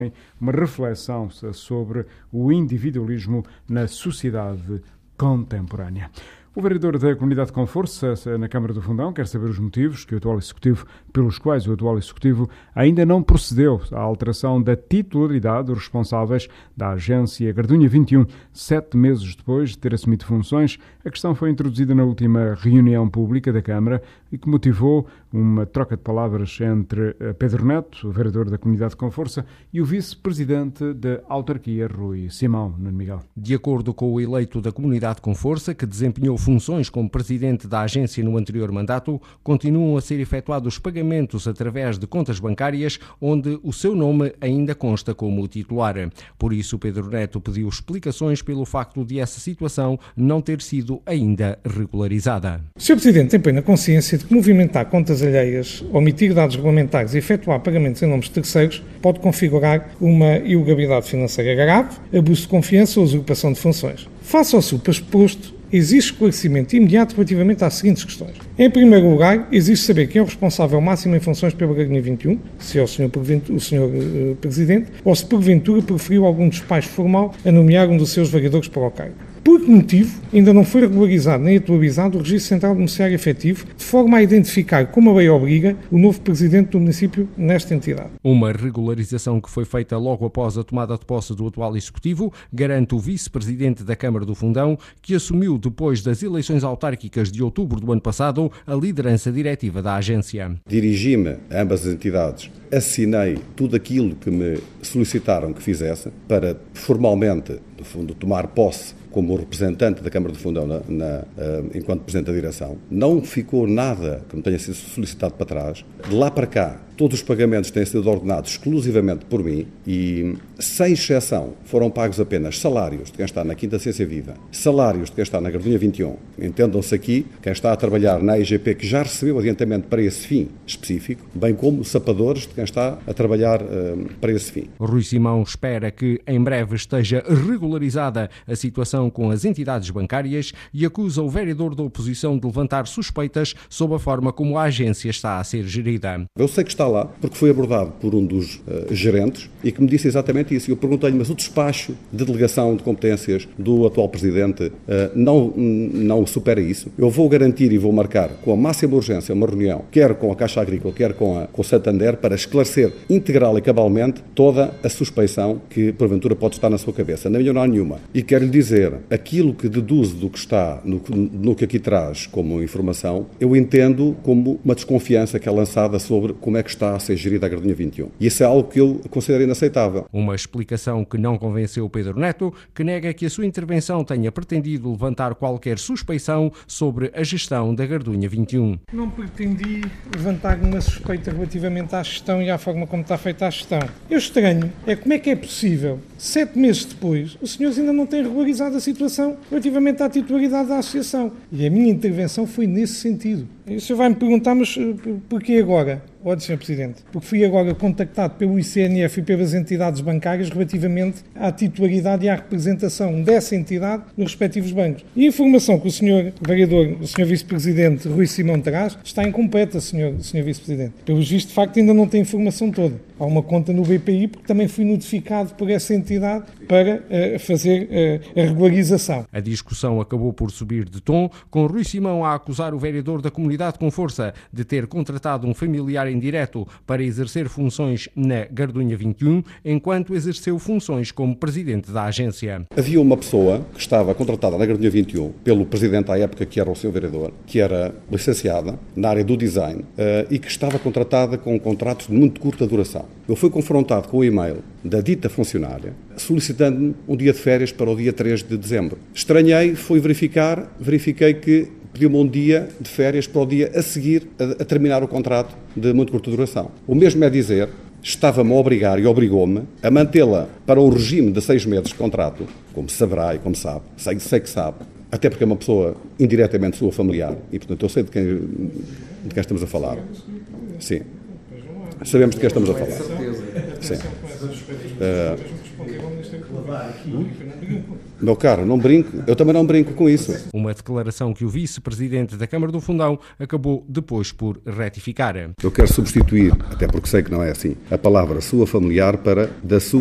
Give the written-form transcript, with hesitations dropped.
uma reflexão sobre o individualismo na sociedade contemporânea. O vereador da Comunidade de Conforça, na Câmara do Fundão, quer saber os motivos pelos quais o atual Executivo ainda não procedeu à alteração da titularidade dos responsáveis da agência Gardunha 21, 7 meses depois de ter assumido funções. A questão foi introduzida na última reunião pública da Câmara e que motivou uma troca de palavras entre Pedro Neto, o vereador da Comunidade de Conforça, e o vice-presidente da autarquia, Rui Simão. Nuno Miguel. De acordo com o eleito da Comunidade de Conforça, que desempenhou funções como presidente da agência no anterior mandato, continuam a ser efetuados pagamentos através de contas bancárias onde o seu nome ainda consta como titular. Por isso, Pedro Neto pediu explicações pelo facto de essa situação não ter sido ainda regularizada. O Sr. Presidente tem plena consciência de que movimentar contas alheias, omitir dados regulamentares e efetuar pagamentos em nomes de terceiros pode configurar uma ilegalidade financeira grave, abuso de confiança ou usurpação de funções. Face ao pressuposto, exige esclarecimento imediato relativamente às seguintes questões. Em primeiro lugar, exige saber quem é o responsável máximo em funções pela Gardunha 21, se é o Sr. Presidente, ou se porventura preferiu algum despacho formal a nomear um dos seus vereadores para o cargo. Por que motivo ainda não foi regularizado nem atualizado o Registro Central do Beneficiário Efetivo, de forma a identificar, como a lei obriga, o novo Presidente do município nesta entidade? Uma regularização que foi feita logo após a tomada de posse do atual Executivo, garante o Vice-Presidente da Câmara do Fundão, que assumiu depois das eleições autárquicas de outubro do ano passado a liderança diretiva da agência. Dirigi-me a ambas as entidades, assinei tudo aquilo que me solicitaram que fizesse para formalmente, no fundo, tomar posse como representante da Câmara do Fundão enquanto Presidente da Direção. Não ficou nada que me tenha sido solicitado para trás. De lá para cá, todos os pagamentos têm sido ordenados exclusivamente por mim e, sem exceção, foram pagos apenas salários de quem está na Quinta Ciência Viva, salários de quem está na Gardunha 21. Entendam-se aqui quem está a trabalhar na IGP, que já recebeu adiantamento para esse fim específico, bem como sapadores de quem está a trabalhar para esse fim. Rui Simão espera que em breve esteja regularizada a situação com as entidades bancárias e acusa o vereador da oposição de levantar suspeitas sobre a forma como a agência está a ser gerida. Eu sei que está lá porque foi abordado por um dos gerentes e que me disse exatamente isso. Eu perguntei-lhe, mas o despacho de delegação de competências do atual Presidente não supera isso? Eu vou garantir e vou marcar com a máxima urgência uma reunião, quer com a Caixa Agrícola, quer com o Santander, para esclarecer integral e cabalmente toda a suspeição que porventura pode estar na sua cabeça. Não é nenhuma. E quero lhe dizer, aquilo que deduzo do que está, no que aqui traz como informação, eu entendo como uma desconfiança que é lançada sobre como é que está a ser gerida a Gardunha 21. E isso é algo que eu considero inaceitável. Uma explicação que não convenceu Pedro Neto, que nega que a sua intervenção tenha pretendido levantar qualquer suspeição sobre a gestão da Gardunha 21. Não pretendi levantar uma suspeita relativamente à gestão e à forma como está feita a gestão. Eu estranho como é que é possível, 7 meses depois, os senhores ainda não têm regularizado a situação relativamente à titularidade da associação. E a minha intervenção foi nesse sentido. E o senhor vai me perguntar, mas porquê agora? Olha, Sr. Presidente, porque fui agora contactado pelo ICNF e pelas entidades bancárias relativamente à titularidade e à representação dessa entidade nos respectivos bancos. E a informação que o Sr. Vereador, o Sr. Vice-Presidente Rui Simão traz, está incompleta, Sr. Vice-Presidente. Pelos vistos, de facto, ainda não tem informação toda. Há uma conta no BPI, porque também fui notificado por essa entidade para fazer a regularização. A discussão acabou por subir de tom, com Rui Simão a acusar o vereador da Comunidade com força de ter contratado um familiar indireto para exercer funções na Gardunha 21, enquanto exerceu funções como presidente da agência. Havia uma pessoa que estava contratada na Gardunha 21 pelo presidente à época, que era o seu vereador, que era licenciada na área do design e que estava contratada com contratos de muito curta duração. Eu fui confrontado com o e-mail da dita funcionária, solicitando-me um dia de férias para o dia 3 de dezembro. Estranhei, fui verifiquei que pediu-me um dia de férias para o dia a seguir a terminar o contrato de muito curta duração. O mesmo é dizer, estava-me a obrigar e obrigou-me a mantê-la para um regime de 6 meses de contrato, como saberá e como sabe, sei que sabe, até porque é uma pessoa indiretamente sua familiar e, portanto, eu sei de quem estamos a falar. Sim, sabemos de quem estamos a falar. Sim. Meu caro, não brinco, eu também não brinco com isso. Uma declaração que o vice-presidente da Câmara do Fundão acabou depois por retificar. Eu quero substituir, até porque sei que não é assim, a palavra sua familiar para da sua